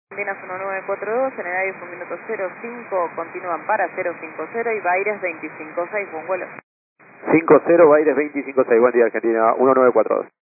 Argentinas 1942, en el aire fue un minuto 05, continúan para 050 y Baires 256, buen vuelo. 50, Baires 256, buen día Argentina, 1942.